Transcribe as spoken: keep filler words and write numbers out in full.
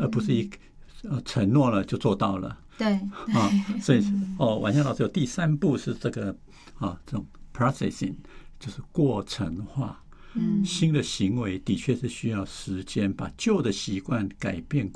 而不是一呃承诺了就做到了。 对啊，所以哦，婉香老师有第三步是这个啊，这种 processing 就是过程化。 嗯， 新的行为的确是需要时间，把旧的习惯改变过